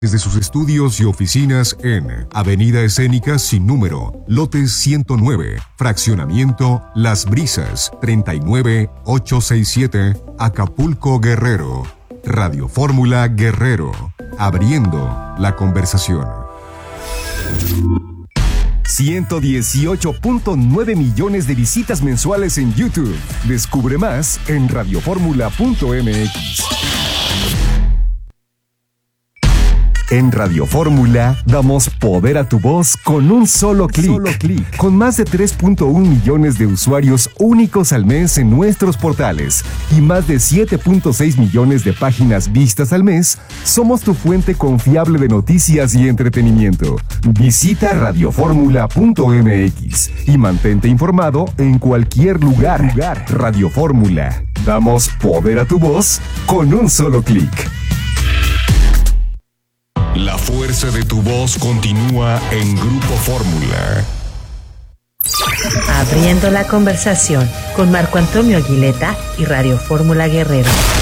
Desde sus estudios y oficinas en Avenida Escénica sin número, lote 109, fraccionamiento Las Brisas, 39867, Acapulco, Guerrero. Radio Fórmula Guerrero, abriendo la conversación. 118.9 millones de visitas mensuales en YouTube. Descubre más en radioformula.mx. En Radio Fórmula damos poder a tu voz con un solo clic. Con más de 3.1 millones de usuarios únicos al mes en nuestros portales y más de 7.6 millones de páginas vistas al mes, somos tu fuente confiable de noticias y entretenimiento. Visita radioformula.mx y mantente informado en cualquier lugar. Radio Fórmula. Damos poder a tu voz con un solo clic. La fuerza de tu voz continúa en Grupo Fórmula. Abriendo la conversación con Marco Antonio Aguileta y Radio Fórmula Guerrero.